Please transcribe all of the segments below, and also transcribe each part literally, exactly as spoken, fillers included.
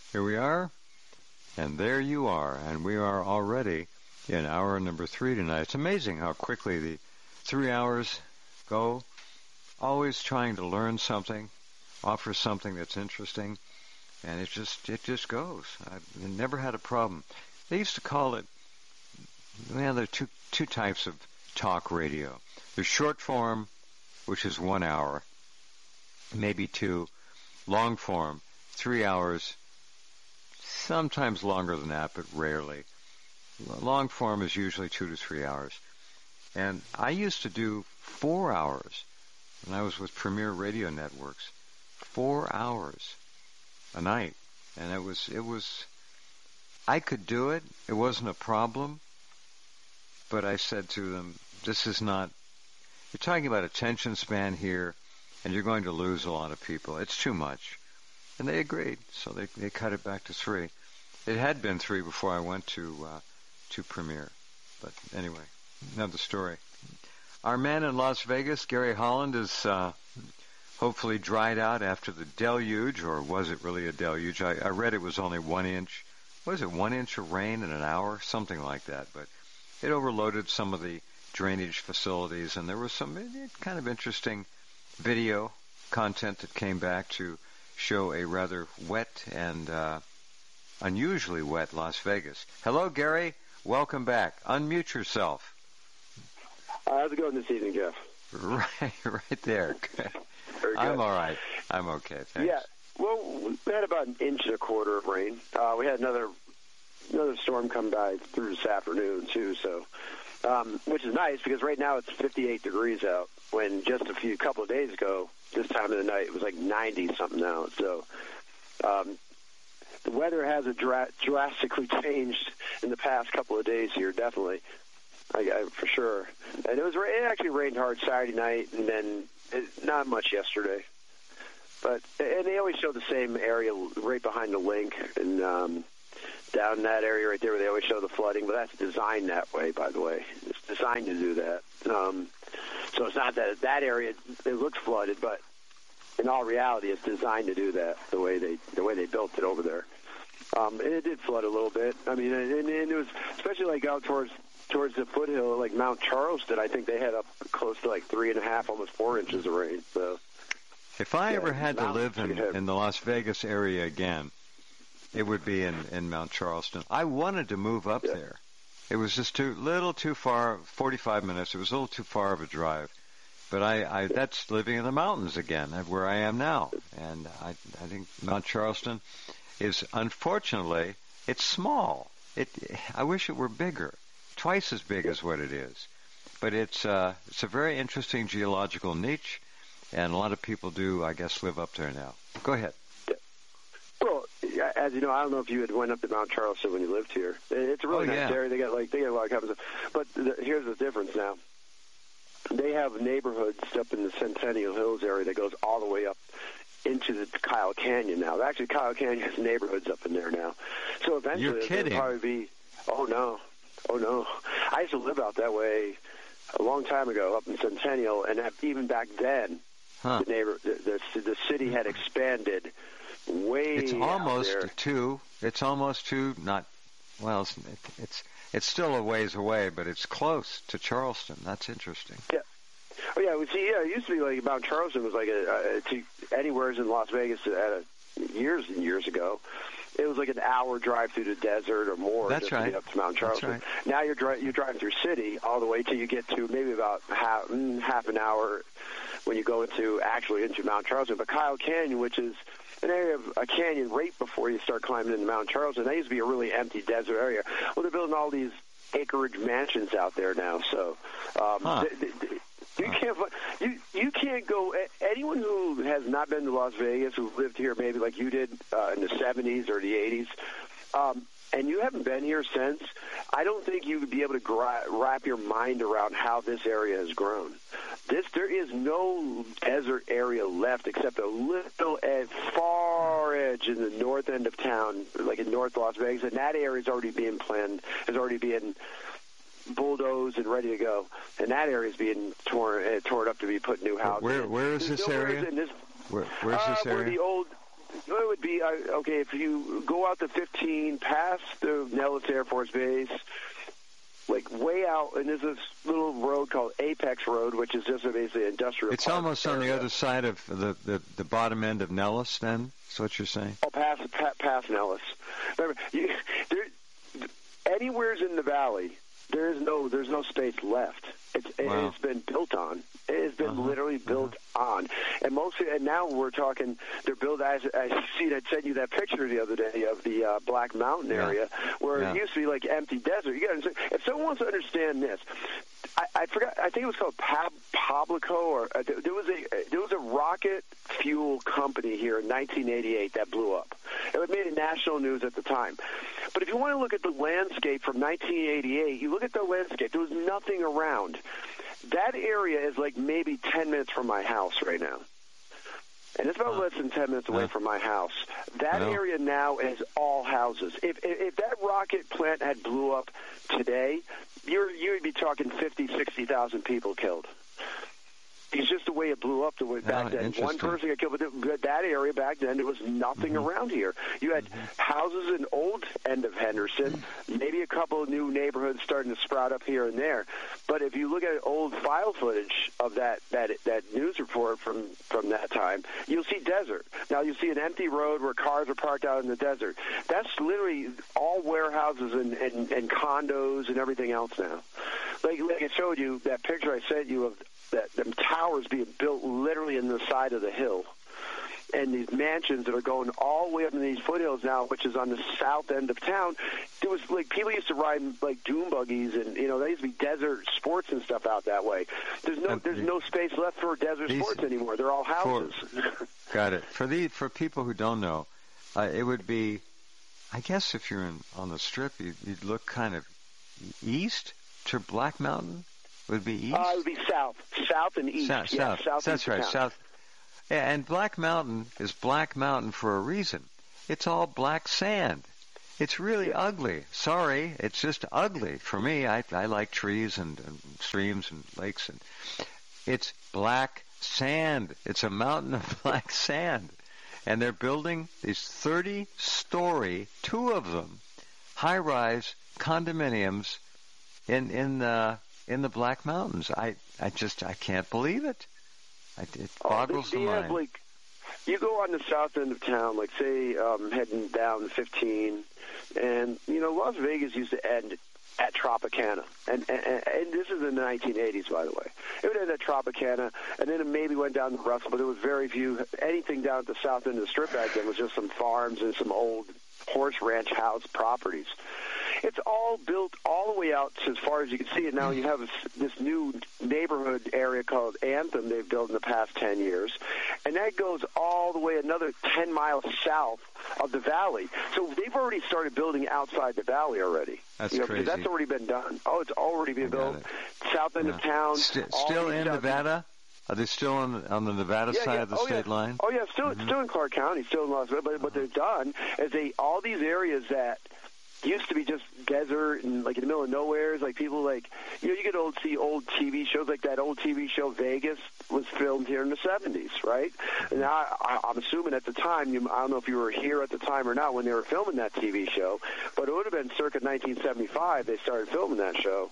Here we are, and there you are, and we are already in hour number three tonight. It's amazing how quickly the three hours go, always trying to learn something, offer something that's interesting, and it just it just goes. I've never had a problem. They used to call it, well, there are two, two types of talk radio. There's short form, which is one hour, maybe two. Long form, three hours, sometimes longer than that, but rarely. Long form is usually two to three hours. And I used to do four hours when I was with Premier Radio Networks. Four hours a night. And it was, it was, I could do it. It wasn't a problem. But I said to them, this is not, you're talking about attention span here, and you're going to lose a lot of people. It's too much. And they agreed, so they they cut it back to three. It had been three before I went to uh, to Premier. But anyway, another story. Our man in Las Vegas, Gary Holland, is uh, hopefully dried out after the deluge, or was it really a deluge? I, I read it was only one inch. What is it, one inch of rain in an hour? Something like that. But it overloaded some of the drainage facilities, and there was some kind of interesting video content that came back to show a rather wet and uh, unusually wet Las Vegas. Hello, Gary. Welcome back. Unmute yourself. Uh, how's it going this evening, Jeff? Right, right there. Very good. I'm all right. I'm okay. Thanks. Yeah. Well, we had about an inch and a quarter of rain. Uh, we had another another storm come by through this afternoon too. So. Um, which is nice because right now it's fifty-eight degrees out when just a few couple of days ago, this time of the night, it was like ninety something out. So um, the weather hasn't dra- drastically changed in the past couple of days here, definitely, I, I, for sure. And it was it actually rained hard Saturday night and then it, not much yesterday. But and they always show the same area right behind the link and um, down in that area right there where they always show the flooding, but that's designed that way, by the way. It's designed to do that. Um, so it's not that that area, it looks flooded, but in all reality, it's designed to do that, the way they the way they built it over there. Um, and it did flood a little bit. I mean, and, and it was, especially like out towards towards the foothill, like Mount Charleston, I think they had up close to like three and a half, almost four inches of rain. So, if I yeah, ever had to live in, ahead. in the Las Vegas area again, it would be in, in Mount Charleston. I wanted to move up yeah. there. It was just too little too far, forty-five minutes. It was a little too far of a drive. But I, I that's living in the mountains again, where I am now. And I, I think Mount Charleston is, unfortunately, it's small. It, I wish it were bigger, twice as big as what it is. But it's, uh, it's a very interesting geological niche, and a lot of people do, I guess, live up there now. Go ahead. Well, as you know, I don't know if you had went up to Mount Charleston when you lived here. It's a really oh, nice yeah. area. They got like they got a lot of copies. But the, here's the difference now. They have neighborhoods up in the Centennial Hills area that goes all the way up into the Kyle Canyon now. Actually, Kyle Canyon has neighborhoods up in there now. So eventually, You're kidding. it'll probably be. Oh no, oh no. I used to live out that way a long time ago, up in Centennial, and even back then, huh. the neighbor, the, the the city had expanded. Way it's almost out there. two. It's almost two. Not well. It's, it's it's still a ways away, but it's close to Charleston. That's interesting. Yeah. Oh yeah. Well, see, yeah. It used to be like Mount Charleston was like a, a to anywhere in Las Vegas at a, years and years ago. It was like an hour drive through the desert or more. That's just right. To get up to Mount Charleston. Right. Now you're dri- you're driving through city all the way till you get to maybe about half mm, half an hour when you go into actually into Mount Charleston. But Kyle Canyon, which is an area of a canyon right before you start climbing into Mount Charleston. That used to be a really empty desert area. Well, they're building all these acreage mansions out there now. So um, huh. th- th- th- you huh. can't you you can't go. Anyone who has not been to Las Vegas, who lived here maybe like you did uh, in the seventies or the eighties, um, and you haven't been here since, I don't think you would be able to gra- wrap your mind around how this area has grown. This there is no desert area left except a little ed- far edge in the north end of town, like in North Las Vegas, and that area is already being planned, is already being bulldozed and ready to go, and that area is being torn uh, torn up to be put new houses. Where where is There's this no area? This, where, where's uh, this area? Where the old it would be, uh, okay, if you go out to fifteen, past the Nellis Air Force Base, like way out, and there's this little road called Apex Road, which is just a basically industrial It's park almost on area. the other side of the, the, the bottom end of Nellis, then? That's what you're saying? Oh, past, past, past Nellis. Remember, you, there, anywhere's in the valley, there is no, there's no space left. It's, Wow. it's been built on. It has been Uh-huh. literally built uh-huh. on. And mostly, and now we're talking, they're built, as I see, I sent you that picture the other day of the uh, Black Mountain Yeah. area, where Yeah. it used to be like empty desert. You got to, if someone wants to understand this, I, I forgot, I think it was called Pab, Pablico, or uh, there was a there was a rocket fuel company here in nineteen eighty-eight that blew up. It made it national news at the time. But if you want to look at the landscape from nineteen eighty-eight, you look at the landscape, there was nothing around. That area is like maybe ten minutes from my house right now. And it's about Huh. less than ten minutes away Huh. from my house. That Well. area now is all houses. If, if if that rocket plant had blew up today, you're you'd be talking fifty, sixty thousand people killed. It's just the way it blew up the way back Ah, then. One interesting. person got killed, but that area back then, there was nothing Mm-hmm. around here. You had houses in old end of Henderson, maybe a couple of new neighborhoods starting to sprout up here and there. But if you look at old file footage of that that that news report from from that time, you'll see desert. Now you'll see an empty road where cars are parked out in the desert. That's literally all warehouses and, and, and condos and everything else now. Like, like I showed you that picture I sent you of that them towers being built literally in the side of the hill, and these mansions that are going all the way up in these foothills now, which is on the south end of town. There was like people used to ride like dune buggies, and you know, there used to be desert sports and stuff out that way. There's no Uh, there's no space left for desert these- sports anymore. They're all houses. Got it. For the for people who don't know, uh, it would be, I guess, if you're in on the Strip, you'd, you'd look kind of east to Black Mountain. Would be east. Uh, it would be south, south and east. South, yeah, south. south That's east right, of town. south. Yeah, and Black Mountain is Black Mountain for a reason. It's all black sand. It's really Yeah. ugly. Sorry, it's just ugly for me. I I like trees and, and streams and lakes, and it's black sand. It's a mountain of black sand, and they're building these thirty-story, two of them, high-rise condominiums in in the in the Black Mountains. I I just I can't believe it. I, it Oh, boggles they, the they mind. have, like, you go on the south end of town, like say um, heading down fifteen, and you know Las Vegas used to end at Tropicana, and, and and this is in the nineteen eighties, by the way. It would end at Tropicana, and then it maybe went down to Russell, but there was very few. Anything down at the south end of the Strip back then was just some farms and some old horse ranch house properties. It's all built all the way out to as far as you can see it now. You have this new neighborhood area called Anthem they've built in the past ten years, and that goes all the way another ten miles south of the valley. So they've already started building outside the valley already. That's you know, crazy. Because that's already been done. Oh, it's already been I got built. it. South end Yeah. of town. St- all still the way in south- Nevada? Are they still on, on the Nevada Yeah, side yeah. of the oh, state yeah. line? Oh yeah, still Mhm. still in Clark County, still in Las Vegas. But what they've done is they all these areas that used to be just desert and like in the middle of nowhere. Like people like you know you could old see old T V shows like that old T V show Vegas was filmed here in the seventies, right? And I, I, I'm assuming at the time you, I don't know if you were here at the time or not when they were filming that T V show, but it would have been circa nineteen seventy-five they started filming that show.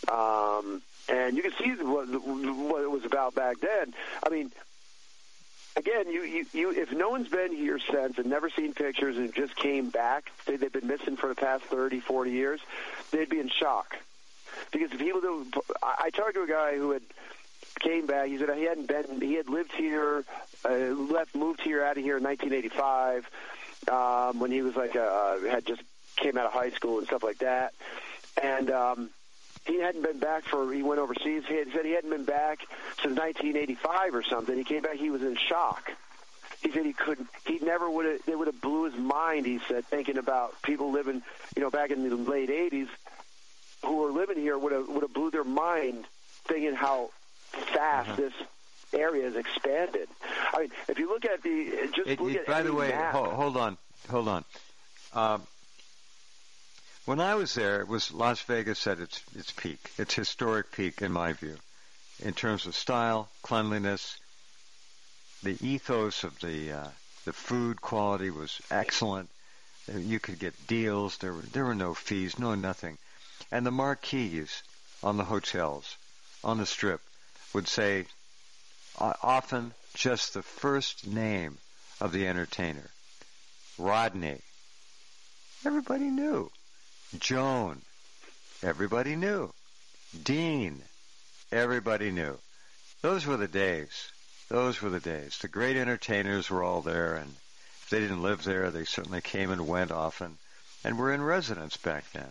Um, and you can see what, what it was about back then. I mean, again, you, you, you, if no one's been here since and never seen pictures and just came back, say they've been missing for the past thirty, forty years, they'd be in shock. Because the people that, I, I talked to a guy who had came back, he said he hadn't been, he had lived here, uh, left, moved here out of here in nineteen eighty-five, um, when he was like, uh, had just came out of high school and stuff like that. And, um, he hadn't been back for, he went overseas. He had said he hadn't been back since nineteen eighty-five or something. He came back, he was in shock. He said he couldn't, he never would have, it would have blew his mind, he said, thinking about people living, you know, back in the late eighties who were living here would have, would have blew their mind thinking how fast Uh-huh. this area has expanded. I mean, if you look at the, just It, look it, at by any the way, map. hold, hold on, hold on. Um, when I was there, it was Las Vegas at its its peak, its historic peak, in my view, in terms of style, cleanliness, the ethos of the uh, The food quality was excellent. You could get deals. There were, there were no fees, no nothing. And the marquees on the hotels, on the Strip, would say uh, often just the first name of the entertainer. Rodney. Everybody knew. Joan. Everybody knew. Dean. Everybody knew. Those were the days. Those were the days. The great entertainers were all there, and if they didn't live there, they certainly came and went often, and were in residence back then.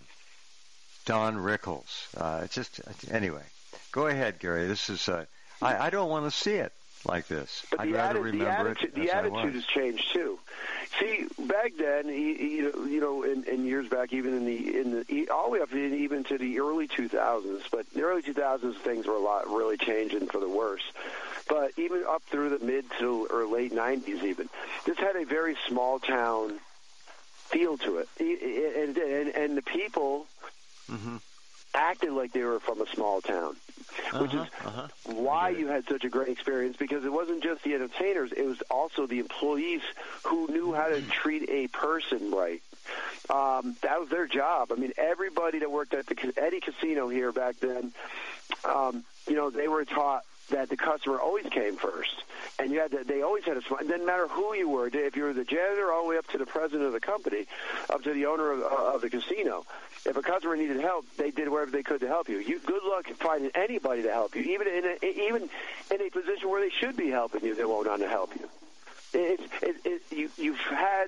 Don Rickles. Uh, just anyway, go ahead, Gary. This is. Uh, I, I don't want to see it like this. But I'd the rather atti- remember the attitude, it. The as attitude I was. has changed too. See, back then, you know, you know, in, in years back, even in the in the all the way up in, even to the early two thousands. But in the early two thousands, things were a lot really changing for the worse. But even up through the mid to or late nineties, even this had a very small town feel to it, and and, and the people. Mm-hmm. acted like they were from a small town, which uh-huh, is uh-huh. why you had such a great experience, because it wasn't just the entertainers, it was also the employees who knew how to treat a person right. Um, that was their job. I mean, everybody that worked at the Eddie Casino here back then, um, you know, they were taught that the customer always came first. And you had to, they always had a smile. It didn't matter who you were. If you were the janitor all the way up to the president of the company, up to the owner of, of the casino, if a customer needed help, they did whatever they could to help you. You good luck finding anybody to help you, even in a, even in a position where they should be helping you, they won't want to help you. It's, it, it, you. You've had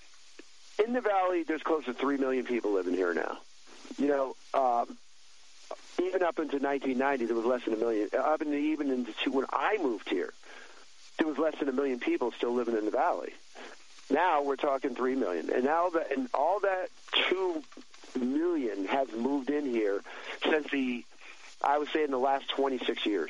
in the valley. There's close to three million people living here now. You know, um, even up into nineteen ninety, there was less than a million. Up into even into when I moved here, there was less than a million people still living in the valley. Now we're talking three million, and now that and all that two million has moved in here since the, I would say, in the last twenty-six years.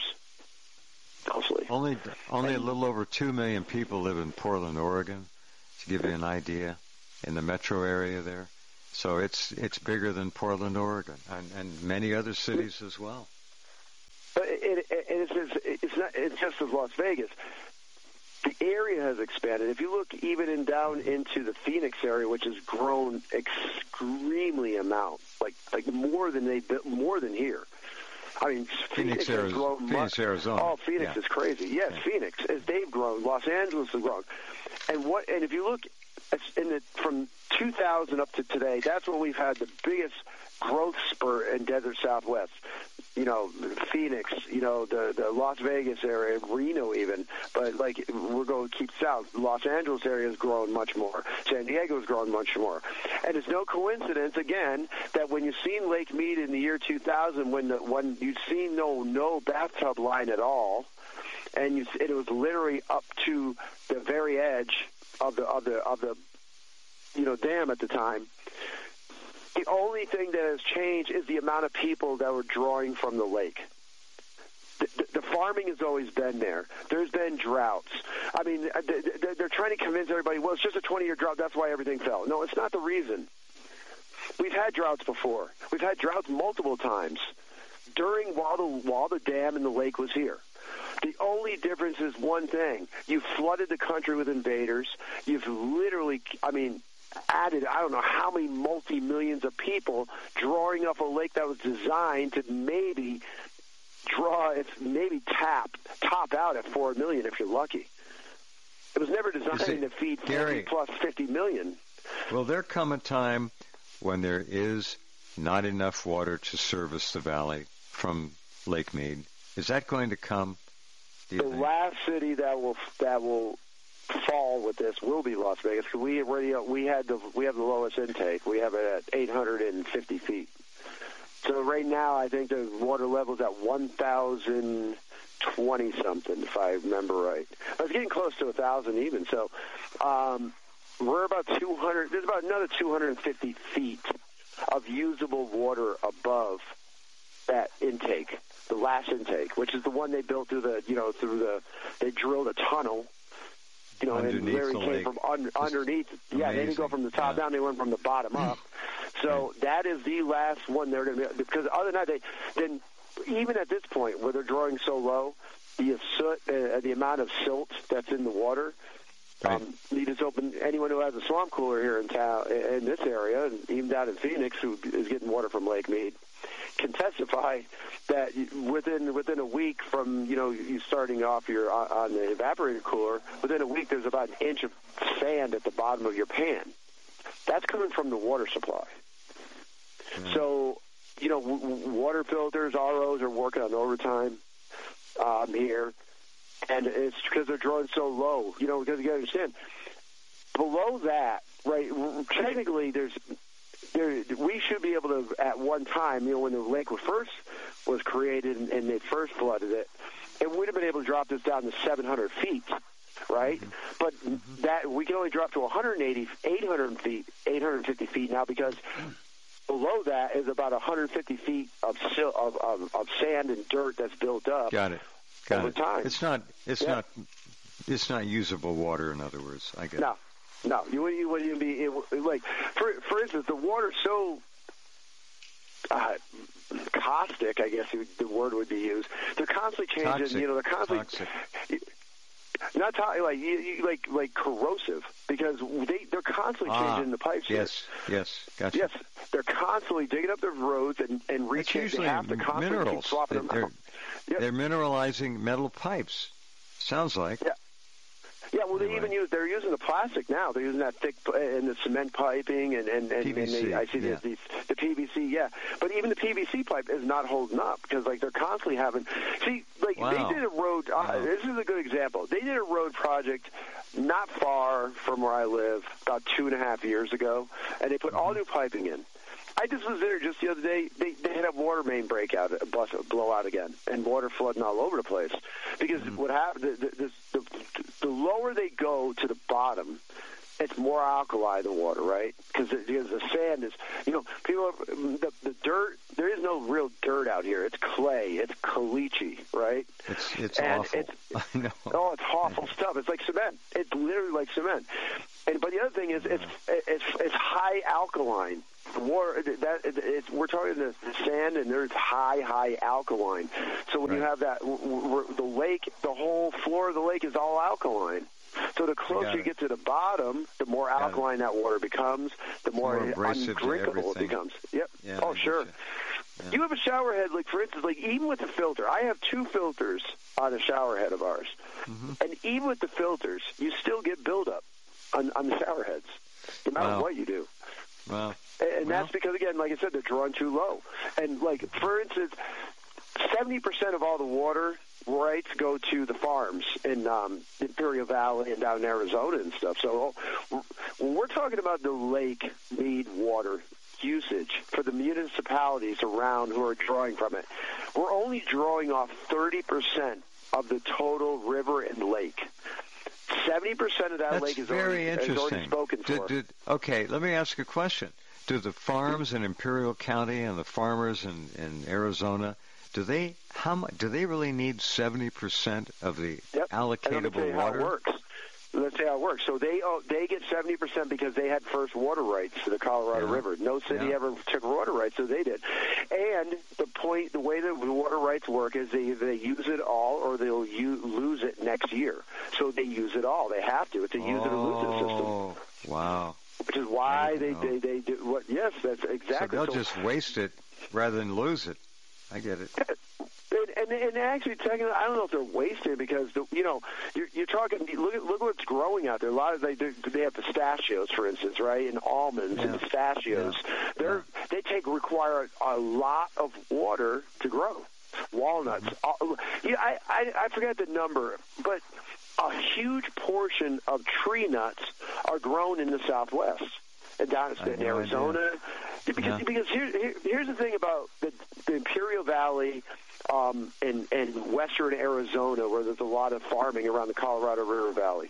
Mostly. Only, only a little over two million people live in Portland, Oregon, to give you an idea, in the metro area there. So it's it's bigger than Portland, Oregon, and, and many other cities as well. But it, it, it's, it's, it's, not, it's just as Las Vegas. The area has expanded. If you look even in down into the Phoenix area, which has grown extremely amount, like like more than they more than here. I mean, Phoenix, Phoenix has Arizona, grown Phoenix, much. Arizona. Oh, Phoenix yeah. is crazy. Yes, yeah. Phoenix, as they've grown, Los Angeles has grown, and what? And if you look in the from two thousand up to today, that's when we've had the biggest growth spurt in Desert Southwest. You know, Phoenix, you know, the, the Las Vegas area, Reno even. But, like, we're going to keep south. Los Angeles area has grown much more. San Diego has grown much more. And it's no coincidence, again, that when you've seen Lake Mead in the year two thousand, when the, when you've seen no no bathtub line at all, and you, it was literally up to the very edge of the of the of the you know dam at the time. The only thing that has changed is the amount of people that were drawing from the lake. The, the, the farming has always been there. There's been droughts. I mean, they're trying to convince everybody, well, it's just a twenty-year drought. That's why everything fell. No, it's not the reason. We've had droughts before. We've had droughts multiple times during while the, while the dam and the lake was here. The only difference is one thing. You've flooded the country with invaders. You've literally, I mean, added, I don't know how many multi-millions of people drawing up a lake that was designed to maybe draw, if maybe tap, top out at four million if you're lucky. It was never designed it, to feed Gary, forty plus fifty million. Will there come a time when there is not enough water to service the valley from Lake Mead? Is that going to come? The think? last city that will that will fall with this will be Las Vegas, because we already we had the we have the lowest intake. We have it at eight hundred fifty feet. So right now, I think the water level is at one thousand twenty something, if I remember right. I was getting close to a thousand even. So um, we're about two hundred. There's about another two hundred fifty feet of usable water above that intake, the last intake, which is the one they built through the you know through the they drilled a tunnel. You know, underneath and Larry the came lake. from un, underneath. Amazing. Yeah, they didn't go from the top yeah. down; they went from the bottom up. So that is the last one they're going to be. Because other than that, they then even at this point where they're drawing so low, the soot, uh, the amount of silt that's in the water Right. Um, you just open anyone who has a swamp cooler here in town, in this area, and even down in Phoenix, who is getting water from Lake Mead, can testify that within within a week from you know you starting off your on the evaporator cooler, within a week there's about an inch of sand at the bottom of your pan. That's coming from the water supply. Mm. So, you know, w- water filters, R Os are working on overtime um, here. And it's because they're drawing so low, you know, because you got to understand, below that, right, technically there's, there, we should be able to, at one time, you know, when the lake was first was created and, and they first flooded it, it would have been able to drop this down to seven hundred feet, right? Mm-hmm. But mm-hmm. that we can only drop to one hundred eighty, eight hundred feet, eight hundred fifty feet now because below that is about one hundred fifty feet of, of, of, of sand and dirt that's built up. Got it. Got over it. time. It's not. It's yeah. not. It's not usable water. In other words, I guess. No, no. You wouldn't. You wouldn't even be it, like. For for instance, the water's so uh, caustic. I guess the word would be used. They're constantly changing. Toxic. You know, they're constantly. Toxic. Not to, like you, you, like like corrosive because they they're constantly ah, changing the pipes. Yes, here. yes, gotcha. Yes, they're constantly digging up the roads and and reaching. They have to constantly minerals. keep swapping they, them they're, out. Yep. They're mineralizing metal pipes. Sounds like. Yeah. Yeah, well, anyway. they even use, they're using the plastic now. They're using that thick, and the cement piping, and, and, and, P V C, and they, I see yeah. the, the, the P V C, yeah. But even the P V C pipe is not holding up, because, like, they're constantly having, see, like, wow. they did a road, uh, wow. this is a good example. They did a road project not far from where I live, about two and a half years ago, and they put mm-hmm. all new piping in. I just was there just the other day. They, they had a water main breakout, a bust, blow out again, and water flooding all over the place. Because mm-hmm. what happened, the, the, the, the lower they go to the bottom, it's more alkali than water, right? Because because the sand is, you know, people, the, the dirt. There is no real dirt out here. It's clay. It's caliche, right? It's it's and awful. It's, I know. Oh, it's awful stuff. It's like cement. It's literally like cement. And but the other thing is, it's it's it's high alkaline. Water, that it's, we're talking the sand, and there's high, high alkaline. So when right. you have that, the lake, the whole floor of the lake is all alkaline. So the closer you get to the bottom, the more got alkaline it. that water becomes, the more, more undrinkable it becomes. Yep. Yeah, oh, sure. Yeah. You have a shower head, like, for instance, like, even with the filter. I have two filters on a shower head of ours. Mm-hmm. And even with the filters, you still get buildup on, on the shower heads, no matter wow. what you do. Wow. And well. that's because, again, like I said, they're drawn too low. And, like, for instance, seventy percent of all the water rights go to the farms in um, Imperial Valley and down in Arizona and stuff. So when we're talking about the Lake Mead water usage for the municipalities around who are drawing from it, we're only drawing off thirty percent of the total river and lake. seventy percent of that That's lake is very already, interesting. is already spoken did, for. Did, okay, let me ask a question. Do the farms in Imperial County and the farmers in, in Arizona, do they how much do they really need seventy percent of the yep. allocatable and let me tell you water? How it works. Let's see how it works. So they oh, they get seventy percent because they had first water rights to the Colorado yeah. River. No city yeah. ever took water rights, so they did. And the point, the way that the water rights work is they they use it all, or they'll u- lose it next year. So they use it all. They have to. It's a use oh, it or lose it system. Wow. Which is why they, they they do what? Yes, that's exactly. So they'll so, just waste it rather than lose it. I get it. And, and, and actually, technically, I don't know if they're wasting because the, you know you're, you're talking. Look at look what's growing out there. A lot of they do, they have pistachios, for instance, right? And almonds yeah. and pistachios. Yeah. They're yeah. they take require a lot of water to grow. Walnuts. Mm-hmm. Uh, yeah, I, I I forget the number, but a huge portion of tree nuts are grown in the Southwest and down in no Arizona. Idea. Because yeah. because here, here, here's the thing about the, the Imperial Valley. Um, in, in western Arizona, where there's a lot of farming around the Colorado River Valley.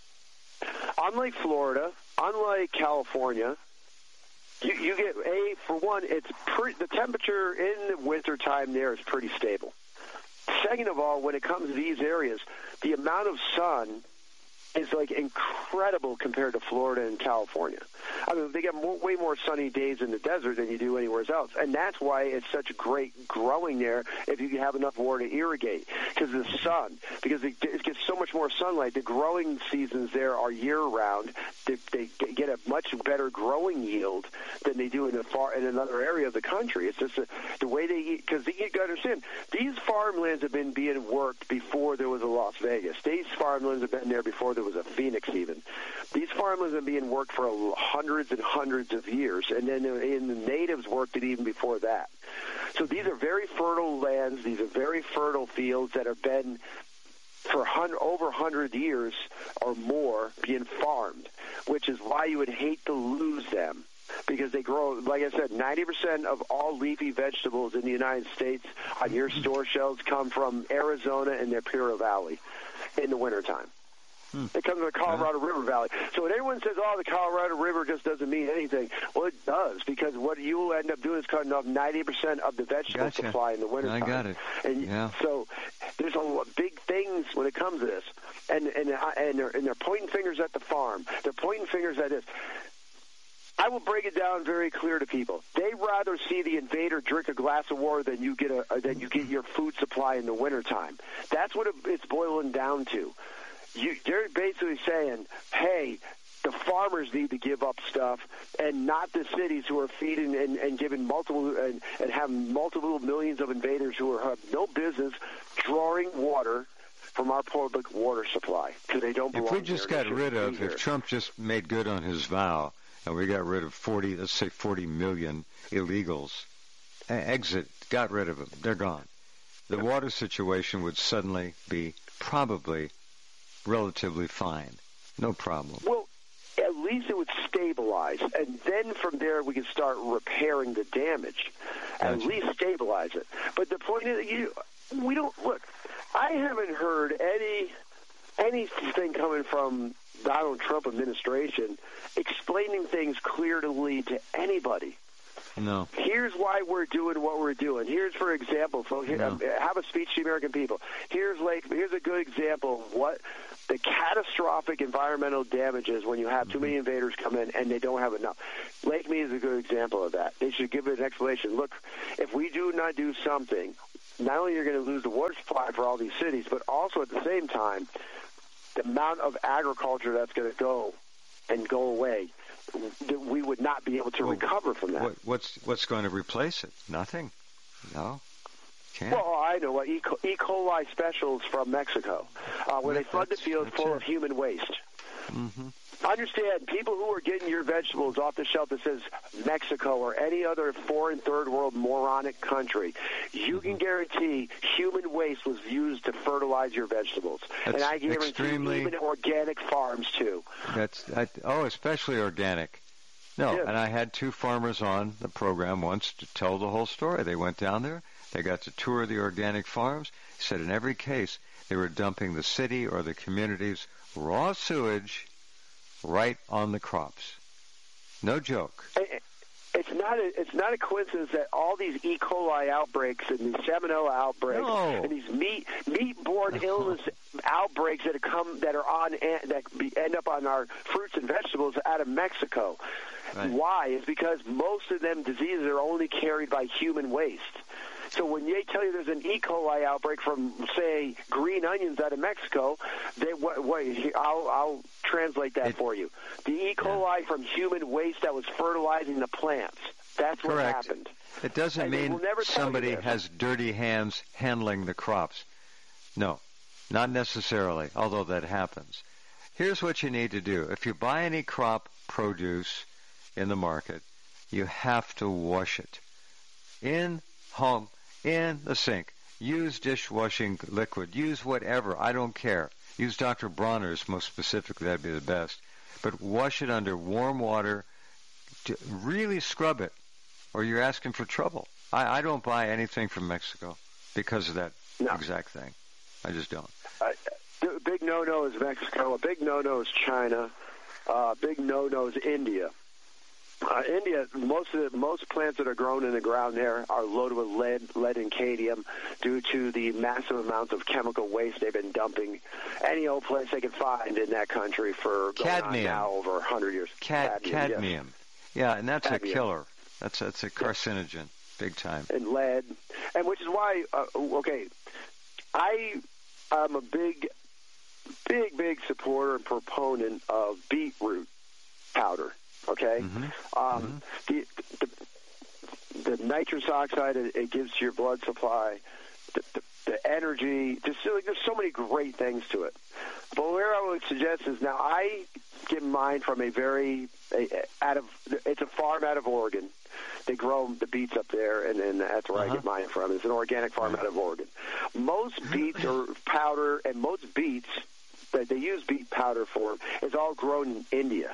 Unlike Florida, unlike California, you, you get, a for one, it's pre, the temperature in the wintertime there is pretty stable. Second of all, when it comes to these areas, the amount of sun is like incredible compared to Florida and California. I mean, they get more, way more sunny days in the desert than you do anywhere else. And that's why it's such great growing there if you have enough water to irrigate, because of the sun, because it, it gets so much more sunlight. The growing seasons there are year-round. They, they get a much better growing yield than they do in a far in another area of the country. It's just a, the way they eat, because you got to understand, these farmlands have been being worked before there was a Las Vegas. These farmlands have been there before there was a Phoenix even. These farmlands have been being worked for hundreds and hundreds of years, and then and the natives worked it even before that. So these are very fertile lands. These are very fertile fields that have been for hun- over one hundred years or more being farmed, which is why you would hate to lose them, because they grow, like I said, ninety percent of all leafy vegetables in the United States on your store shelves come from Arizona and their Pura Valley in the wintertime. Hmm. It comes from the Colorado River Valley. So when everyone says, oh, the Colorado River just doesn't mean anything, well, it does, because what you will end up doing is cutting off ninety percent of the vegetable gotcha. supply in the wintertime. I got it. And yeah. so there's a lot, big things when it comes to this. And, and, and, they're, and they're pointing fingers at the farm. They're pointing fingers at this. I will break it down very clear to people. They'd rather see the invader drink a glass of water than you get a than you get your food supply in the wintertime. That's what it's boiling down to. You, they're basically saying, hey, the farmers need to give up stuff, and not the cities who are feeding and, and giving multiple and, and have multiple millions of invaders who are, have no business drawing water from our public water supply, because they don't belong. If we just here, got rid of, if Trump just made good on his vow, and we got rid of forty, let's say forty million illegals, exit, got rid of them, they're gone. The water situation would suddenly be probably relatively fine. No problem. Well, at least it would stabilize, and then from there we can start repairing the damage. Gotcha. At least stabilize it. But the point is, you, we don't look. I haven't heard any anything coming from Donald Trump administration explaining things clearly to anybody. No. Here's why we're doing what we're doing. Here's, for example, so here, no. have a speech to the American people. Here's like here's a good example of what the catastrophic environmental damage is when you have too many invaders come in and they don't have enough. Lake Mead is a good example of that. They should give it an explanation. Look, if we do not do something, not only are you going to lose the water supply for all these cities, but also at the same time, the amount of agriculture that's going to go and go away, we would not be able to well, recover from that. What, what's what's going to replace it? Nothing. No. Can't. Well, I know what E. coli specials from Mexico, uh, where they flood the field full it. of human waste. Mm-hmm. Understand, people who are getting your vegetables off the shelf that says Mexico or any other foreign third world moronic country, you mm-hmm. can guarantee human waste was used to fertilize your vegetables. That's and I guarantee extremely, even organic farms too. That's I, oh, especially organic. No, yeah. And I had two farmers on the program once to tell the whole story. They went down there. They got to tour the organic farms. He said in every case they were dumping the city or the community's raw sewage right on the crops. No joke. It's not a, it's not a coincidence that all these E. coli outbreaks and these Salmonella outbreaks no. and these meat meat-borne illness outbreaks that come that are on that end up on our fruits and vegetables out of Mexico. Right. Why? It's because most of them diseases are only carried by human waste. So when they tell you there's an E. coli outbreak from, say, green onions out of Mexico, they, wait, wait, I'll, I'll translate that it, for you. The E. coli yeah. from human waste that was fertilizing the plants. That's what Correct. happened. It doesn't and mean somebody has dirty hands handling the crops. No, not necessarily, although that happens. Here's what you need to do. If you buy any crop produce in the market, you have to wash it. In home. In the sink. Use dishwashing liquid. Use whatever. I don't care. Use Doctor Bronner's most specifically. That'd be the best. But wash it under warm water. To really scrub it, or you're asking for trouble. I, I don't buy anything from Mexico because of that no. exact thing. I just don't. Uh, the big no-no is Mexico. A big no-no is China. A uh, big no-no is India. Uh, India, most of the, most plants that are grown in the ground there are loaded with lead, lead and cadmium due to the massive amounts of chemical waste they've been dumping any old place they can find in that country for going cadmium. on now over one hundred years. Cad- cadmium. Cadmium. Yes. Yeah, and that's cadmium. a killer. That's that's a carcinogen, big time. And lead, and which is why, uh, okay, I am a big, big, big supporter and proponent of beetroot powder. Okay, mm-hmm. Um, mm-hmm. the, the the nitrous oxide it, it gives to your blood supply, the, the, the energy. Just like, there's so many great things to it. But where I would suggest is now I get mine from a very a, out of it's a farm out of Oregon. They grow the beets up there, and, and that's where uh-huh. I get mine from. It's an organic farm right. out of Oregon. Most beets are powder, and most beets that they use beet powder for is all grown in India.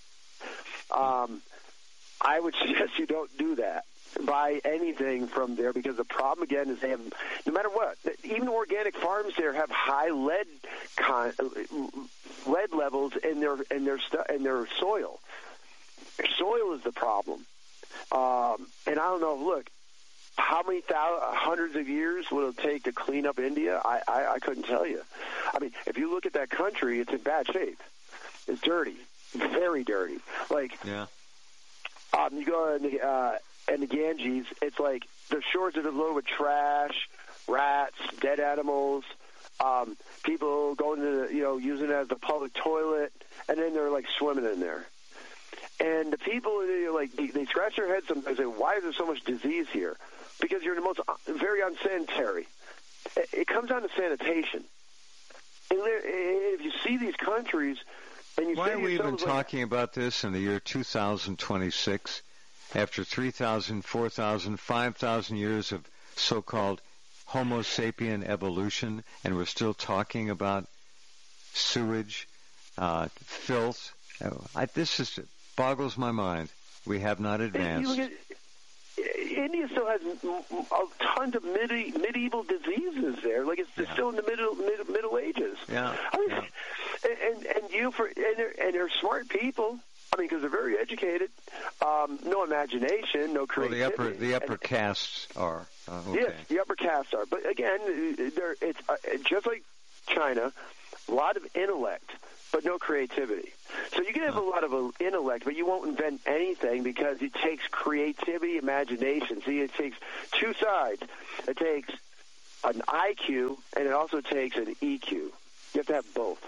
Um, I would suggest you don't do that. Buy anything from there, because the problem again is they have, no matter what, even organic farms there have high lead con, lead levels in their in their stu- in their soil. Their soil is the problem, um, and I don't know. Look, how many thousands, hundreds of years will it take to clean up India? I, I I couldn't tell you. I mean, if you look at that country, it's in bad shape. It's dirty, very dirty. Like, yeah. um, you go in the uh, and the Ganges, it's like the shores are loaded with trash, rats, dead animals, um, people going to, the, you know, using it as the public toilet, and then they're like swimming in there. And the people, they, like, they, they scratch their heads sometimes and say, why is there so much disease here? Because you're the most, very unsanitary. It, it comes down to sanitation. And if you see these countries, and you why say are we even like, talking about this in the year two thousand twenty-six? After three thousand, four thousand, five thousand years of so-called Homo sapien evolution, and we're still talking about sewage, uh, filth. I, this is, boggles my mind. We have not advanced. At, India still has tons of midi, medieval diseases there. Like it's yeah. still in the middle mid, Middle Ages. Yeah. I mean, yeah. And and you for and they're, and they're smart people. I mean, because they're very educated, um, no imagination, no creativity. Well, the upper the upper and, castes are. Uh, okay. Yes, the upper castes are. But again, they're, it's uh, just like China, a lot of intellect, but no creativity. So you can have huh. a lot of uh, intellect, but you won't invent anything because it takes creativity, imagination. See, it takes two sides. It takes an I Q, and it also takes an E Q. You have to have both.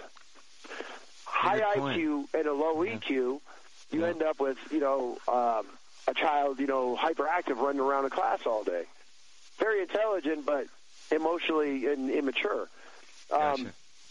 High I Q and a low yeah. E Q, you yeah. end up with, you know, um, a child, you know, hyperactive running around a class all day. Very intelligent, but emotionally and immature. Um, gotcha.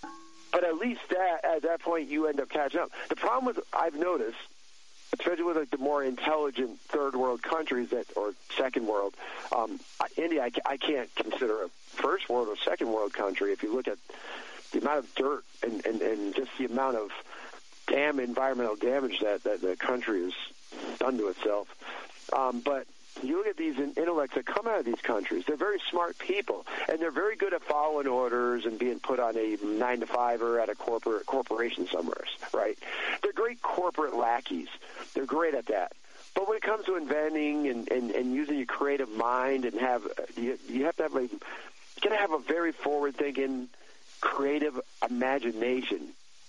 But at least that, at that point, you end up catching up. The problem with, I've noticed, especially with like the more intelligent third world countries that, or second world, um, India, I, I can't consider a first world or second world country. If you look at the amount of dirt and, and, and just the amount of dam, environmental damage that, that the country has done to itself. Um, but you look at these intellects that come out of these countries, they're very smart people, and they're very good at following orders and being put on a nine to five or at a corporate corporation somewhere, right? They're great corporate lackeys. They're great at that. But when it comes to inventing and, and, and using your creative mind and have, you, you have to have a, you got to have a very forward-thinking, creative imagination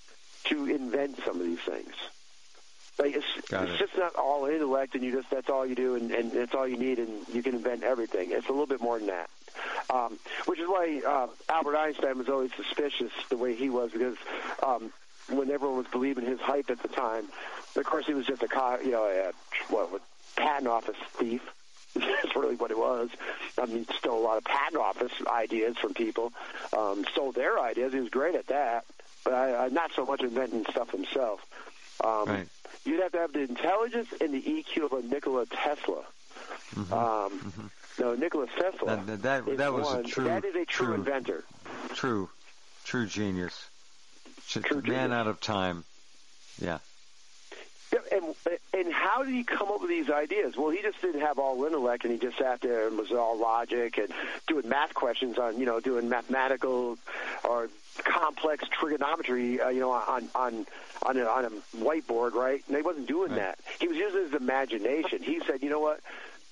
to invent some of these things. Like it's, it's it. just not all intellect, and you just that's all you do, and, and that's all you need, and you can invent everything. It's a little bit more than that, um, which is why uh, Albert Einstein was always suspicious the way he was, because um, when everyone was believing his hype at the time, of course he was just a you know a, what, what patent office thief. That's really what it was. I mean, he stole a lot of patent office ideas from people, um, stole their ideas. He was great at that, but I, I, not so much inventing stuff himself. Um, right. You'd have to have the intelligence and the E Q of a Nikola Tesla. Mm-hmm. Um, mm-hmm. No, Nikola Tesla. That, that, that, that was one, a true. That is a true, true inventor. True, true genius. True man genius. Out of time. Yeah. Yeah, and and how did he come up with these ideas? Well, he just didn't have all intellect, and he just sat there and was all logic and doing math questions on, you know, doing mathematical or complex trigonometry, uh, you know, on on on a, on a whiteboard, right? And he wasn't doing right. that. He was using his imagination. He said, you know what,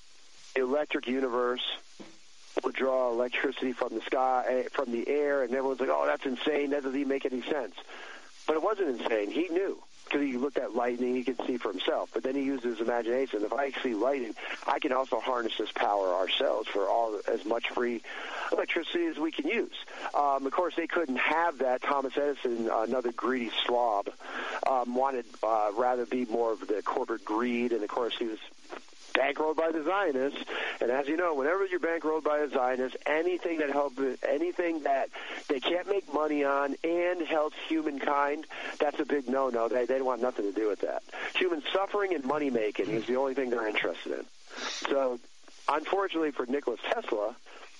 electric universe would draw electricity from the sky, from the air, and everyone's like, oh, that's insane. That doesn't even make any sense. But it wasn't insane. He knew. because he looked at lightning, he could see for himself. But then he used his imagination. If I see lightning, I can also harness this power ourselves for all as much free electricity as we can use. Um, of course, they couldn't have that. Thomas Edison, another greedy slob, um, wanted uh, rather be more of the corporate greed, and of course he was bankrolled by the Zionists. And as you know, whenever you're bankrolled by a Zionist, anything that helps, anything that they can't make money on and helps humankind, that's a big no-no. They, they don't want nothing to do with that. Human suffering and money-making is the only thing they're interested in. So, unfortunately for Nikola Tesla,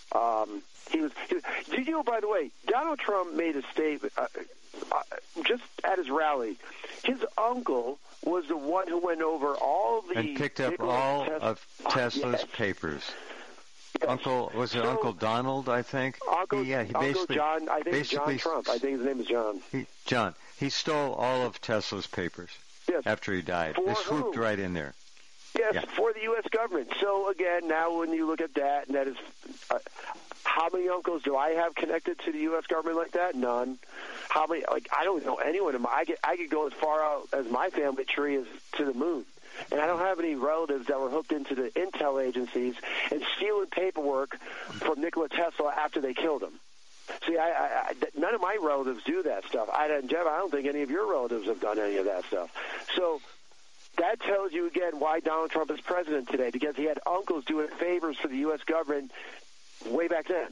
um, he was, he was. Did you know, by the way, Donald Trump made a statement uh, uh, just at his rally. His uncle was the one who went over all the and picked up Nikola all Tes- of Tesla's yes. papers. Yes. Uncle was it so, Uncle Donald? I think. Uncle, he, yeah, he Uncle basically, John. I think it's basically, John Trump. I think his name is John. He, John. He stole all of Tesla's papers yes. after he died. For they swooped who? right in there. Yes, yeah. for the U S government. So again, now when you look at that, and that is, uh, how many uncles do I have connected to the U S government like that? None. How many? Like I don't know anyone. I could I could go as far out as my family tree is to the moon. And I don't have any relatives that were hooked into the intel agencies and stealing paperwork from Nikola Tesla after they killed him. See, I, I, I, none of my relatives do that stuff. I, and Jeff, I don't think any of your relatives have done any of that stuff. So that tells you, again, why Donald Trump is president today, because he had uncles doing favors for the U S government way back then.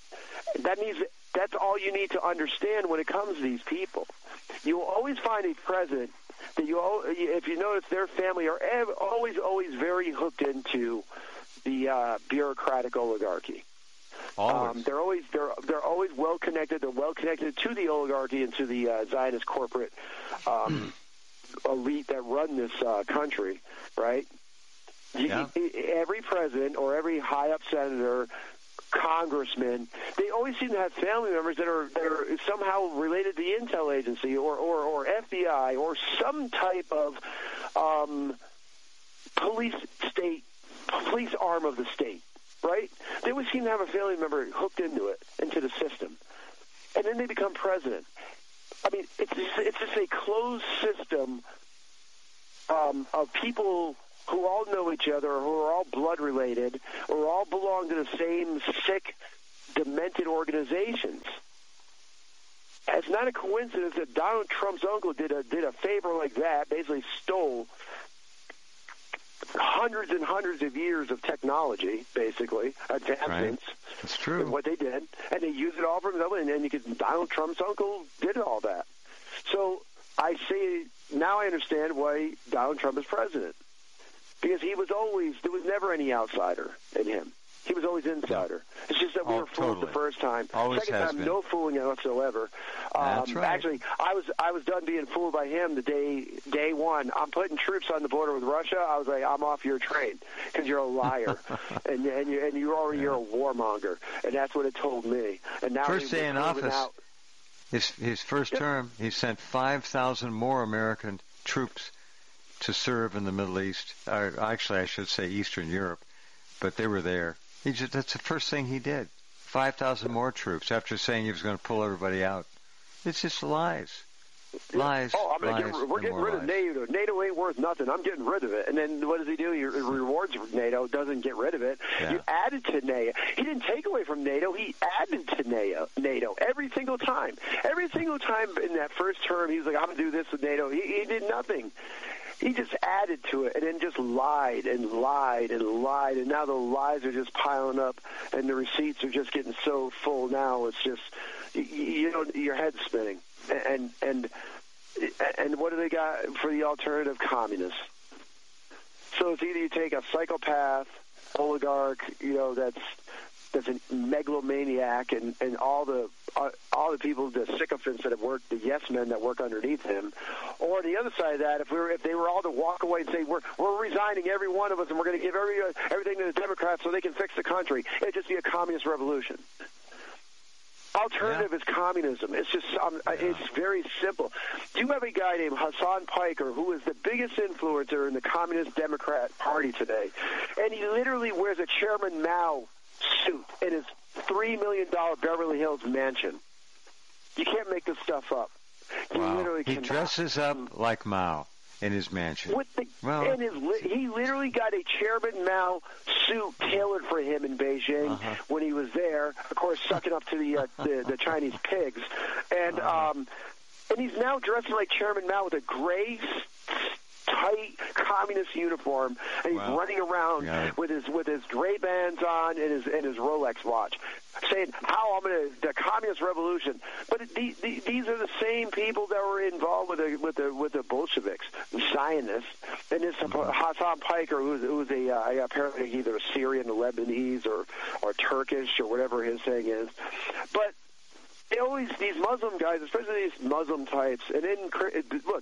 That means that's all you need to understand when it comes to these people. You will always find a president that you, if you notice, their family are always, always very hooked into the uh, bureaucratic oligarchy. Always. Um, they're always they're they're always well connected. They're well connected to the oligarchy and to the uh, Zionist corporate um, elite that run this uh, country. Right? Yeah. Every president or every high up senator, congressman, they always seem to have family members that are, that are somehow related to the intel agency or, or, or F B I or some type of um, police state, police arm of the state, right? They always seem to have a family member hooked into it, into the system. And then they become president. I mean, it's just, it's just a closed system um, of people who all know each other, who are all blood related, or all belong to the same sick, demented organizations. It's not a coincidence that Donald Trump's uncle did a did a favor like that, basically stole hundreds and hundreds of years of technology, basically, advancements. Right. That's true. And what they did, and they used it all for themselves, and then you could, Donald Trump's uncle did all that. So I say, now I understand why Donald Trump is president. Because he was always, there was never any outsider in him. He was always insider. Yeah. It's just that we oh, were fooled totally. the first time. Always Second has time, been. no fooling whatsoever. That's um, right. Actually, I was I was done being fooled by him the day day one. I'm putting troops on the border with Russia. I was like, I'm off your train because you're a liar, and and you and you're already yeah. you're a warmonger, and that's what it told me. And now first day in office, out. his his first yep. term, he sent five thousand more American troops to serve in the Middle East. Or actually, I should say Eastern Europe, but they were there. He just, that's the first thing he did. five thousand more troops after saying he was going to pull everybody out. It's just lies. Lies, oh, I'm lies, get, we're getting rid lies. of NATO. NATO ain't worth nothing. I'm getting rid of it. And then what does he do? He rewards NATO, doesn't get rid of it. Yeah. You added to NATO. He didn't take away from NATO. He added to NATO, NATO every single time. Every single time in that first term, he was like, I'm going to do this with NATO. He, he did nothing. He just added to it and then just lied and lied and lied. And now the lies are just piling up and the receipts are just getting so full now. It's just, you, you know, your head's spinning. And, and, and what do they got for the alternative? Communists. So it's either you take a psychopath, oligarch, you know, that's, that's a megalomaniac and, and all the uh, all the people, the sycophants that have worked, the yes men that work underneath him, or the other side of that, if we were, if they were all to walk away and say we're we're resigning every one of us and we're going to give every uh, everything to the Democrats so they can fix the country, it'd just be a communist revolution. Alternative yeah. is communism. It's just um, yeah. it's very simple. You have a guy named Hassan Piker who is the biggest influencer in the Communist Democrat Party today, and he literally wears a Chairman Mao suit in his three million dollars Beverly Hills mansion. You can't make this stuff up. You wow. literally He cannot. dresses up like Mao in his mansion. With the, well, and his, he literally got a Chairman Mao suit tailored for him in Beijing uh-huh. when he was there. Of course, sucking up to the uh, the, the Chinese pigs, and uh-huh. um, and he's now dressing like Chairman Mao with a gray, tight communist uniform, and he's wow. running around with his with his Ray-Bans on and his and his Rolex watch, saying how I'm going to the communist revolution. But the, the, these are the same people that were involved with the with the with the Bolsheviks, the Zionists, and this mm-hmm. Hassan Piker, who was, who was a uh, apparently either a Syrian, or Lebanese, or or Turkish, or whatever his thing is, but. They always, these Muslim guys, especially these Muslim types, and then, look,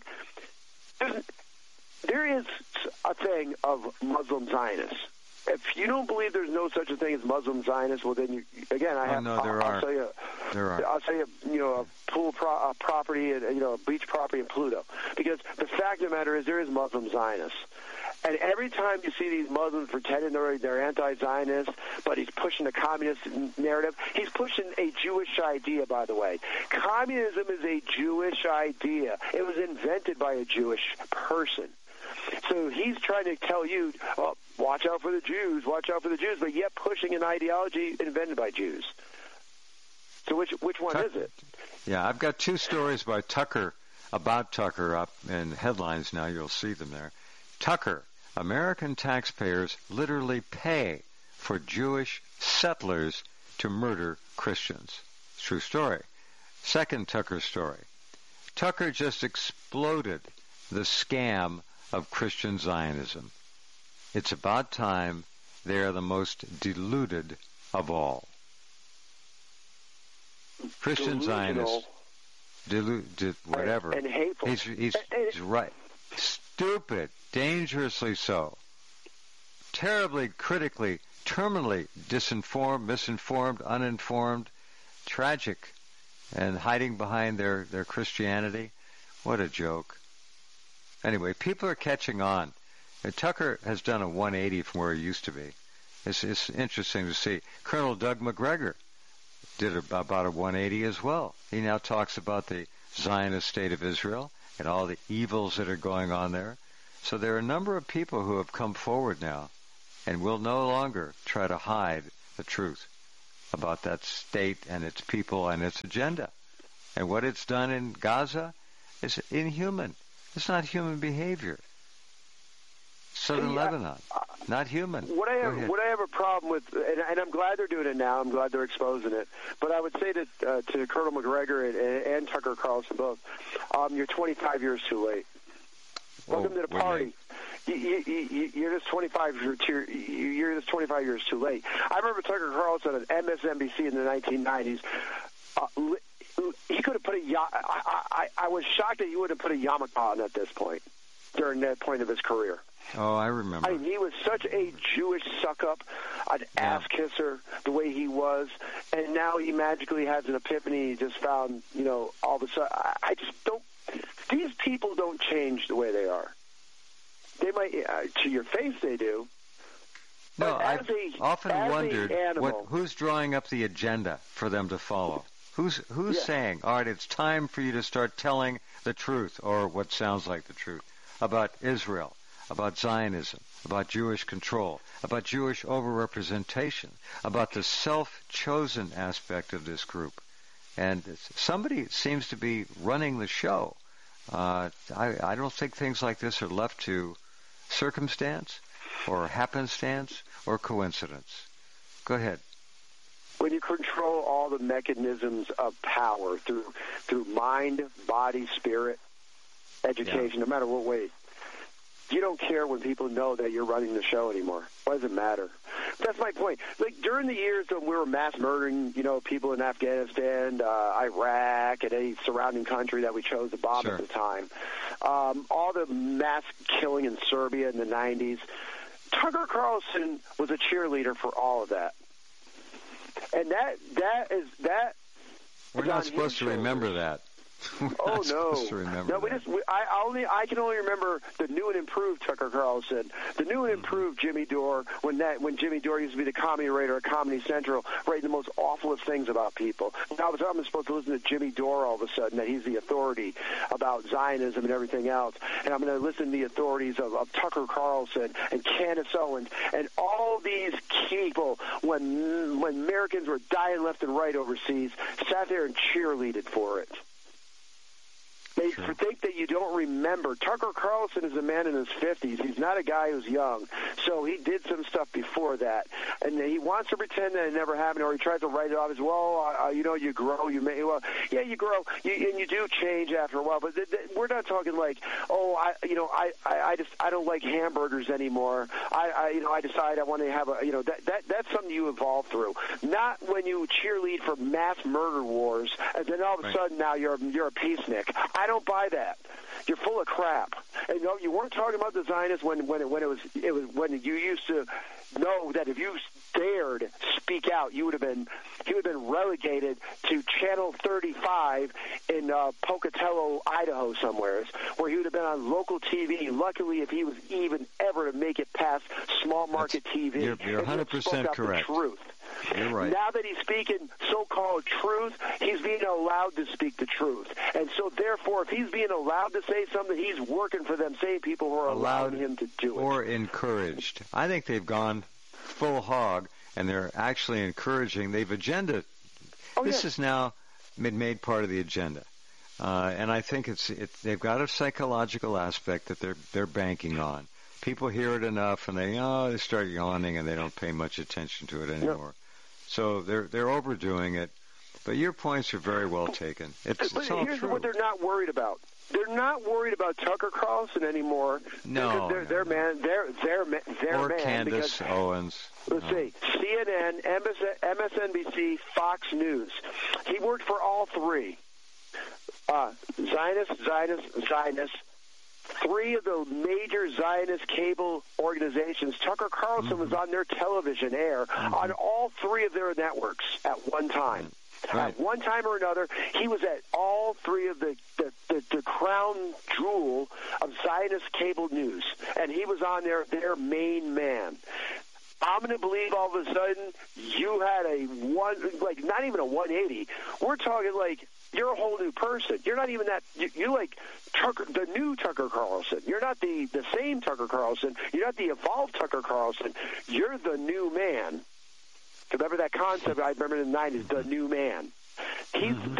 there is a thing of Muslim Zionists. If you don't believe there's no such a thing as Muslim Zionists, well, then you, again, I oh, have, no, there I'll, are. I'll tell you, there are. I'll tell you, you know, a pool pro, a property, and you know, a beach property in Pluto, because the fact of the matter is there is Muslim Zionists. And every time you see these Muslims pretending they're, they're anti-Zionist, but he's pushing the communist narrative, he's pushing a Jewish idea, by the way. Communism is a Jewish idea. It was invented by a Jewish person. So he's trying to tell you, oh, watch out for the Jews, watch out for the Jews, but yet pushing an ideology invented by Jews. So which which one Tuck- is it? Yeah, I've got two stories by Tucker, about Tucker up in headlines now. You'll see them there. Tucker. American taxpayers literally pay for Jewish settlers to murder Christians. True story. Second Tucker story. Tucker just exploded the scam of Christian Zionism. It's about time they are the most deluded of all. Christian Zionists, delu- de- whatever. And, and hateful. He's, he's, he's right. Stupid. Dangerously so. Terribly, critically, terminally disinformed, misinformed, uninformed, tragic, and hiding behind their, their Christianity. What a joke. Anyway, people are catching on. And Tucker has done a one eighty from where he used to be. It's, it's interesting to see. Colonel Doug McGregor did about a one eighty as well. He now talks about the Zionist state of Israel and all the evils that are going on there. So there are a number of people who have come forward now and will no longer try to hide the truth about that state and its people and its agenda. And what it's done in Gaza is inhuman. It's not human behavior. Southern See, Lebanon, I, not human. What I have, what I have a problem with, and, and I'm glad they're doing it now. I'm glad they're exposing it. But I would say that uh, to Colonel McGregor and, and Tucker Carlson both, um, you're twenty-five years too late. Welcome oh, to the party. You, you, you, you're just twenty-five. You're, you're just twenty-five years too late. I remember Tucker Carlson at M S N B C in the nineteen nineties. Uh, he could have put a. I, I, I was shocked that he would have put a yarmulke on at this point, during that point of his career. Oh, I remember. I mean, he was such a Jewish suck-up, an yeah. ass-kisser, the way he was, and now he magically has an epiphany. He just found, you know, all of a sudden. I, I just don't. These people don't change the way they are. They might, uh, to your face, they do. No, I've a, often wondered what, who's drawing up the agenda for them to follow. Who's who's yeah. saying, all right, it's time for you to start telling the truth, or what sounds like the truth, about Israel, about Zionism, about Jewish control, about Jewish overrepresentation, about the self-chosen aspect of this group. And somebody seems to be running the show. Uh, I, I don't think things like this are left to circumstance or happenstance or coincidence. Go ahead. When you control all the mechanisms of power through through mind, body, spirit, education, yeah. no matter what way, you don't care when people know that you're running the show anymore. Why does it matter? That's my point. Like during the years when we were mass murdering, you know, people in Afghanistan, uh, Iraq, and any surrounding country that we chose to bomb sure. at the time, um, all the mass killing in Serbia in the nineties, Tucker Carlson was a cheerleader for all of that. And that that is that. We're not supposed to remember that. We're oh not no, supposed to remember no. We that. just we, I only I can only remember the new and improved Tucker Carlson, the new and improved Jimmy Dore when that when Jimmy Dore used to be the comedy writer at Comedy Central, writing the most awfulest things about people. Now I'm supposed to listen to Jimmy Dore all of a sudden, that he's the authority about Zionism and everything else, and I'm going to listen to the authorities of, of Tucker Carlson and Candace Owens and all these people when when Americans were dying left and right overseas, sat there and cheerleaded for it. They sure. think that you don't remember. Tucker Carlson is a man in his fifties. He's not a guy who's young. So he did some stuff before that. And he wants to pretend that it never happened, or he tries to write it off as, well, uh, you know, you grow. You may, well, yeah, you grow, you, and you do change after a while. But th- th- we're not talking like, oh, I, you know, I, I, I just, I don't like hamburgers anymore. I, I, you know, I decide I want to have a, you know, that, that that's something you evolve through. Not when you cheerlead for mass murder wars, and then all of a right. sudden now you're, you're a peacenik. I don't buy that. You're full of crap. And no, you weren't talking about the Zionists when when it, when it was it was when you used to know that if you dared speak out, you would have been he would have been relegated to Channel thirty-five in uh, Pocatello, Idaho, somewhere, where he would have been on local T V. Luckily, if he was even ever to make it past small market That's, T V, you're, you're one hundred percent correct. The truth. You're right. Now that he's speaking so-called truth, he's being allowed to speak the truth. And so, therefore, if he's being allowed to say something, he's working for them same people who are allowed allowing him to do it. Or encouraged. I think they've gone full hog, and they're actually encouraging. They've agenda. Oh, this yeah. is now been made part of the agenda. Uh, and I think it's it, they've got a psychological aspect that they're they're banking on. People hear it enough, and they oh they start yawning, and they don't pay much attention to it anymore. No. So they're they're overdoing it. But your points are very well taken. It's, but it's all here's true. what they're not worried about. They're not worried about Tucker Carlson anymore. No, they're, no, they're no. man. They're they're they're or man. Candace because, Owens. Let's no. see, C N N, M S N B C, Fox News. He worked for all three. Uh, Zionist, Zionist, Zionist. Three of the major Zionist cable organizations, Tucker Carlson mm-hmm. was on their television air mm-hmm. on all three of their networks at one time. Right. At one time or another, he was at all three of the, the, the, the crown jewel of Zionist cable news, and he was on there, their main man. I'm going to believe all of a sudden you had a one, like not even a one eighty. We're talking like you're a whole new person. You're not even that. You, you're like Tucker, the new Tucker Carlson. You're not the, the same Tucker Carlson. You're not the evolved Tucker Carlson. You're the new man. Remember that concept I remember in the nineties, the new man. He's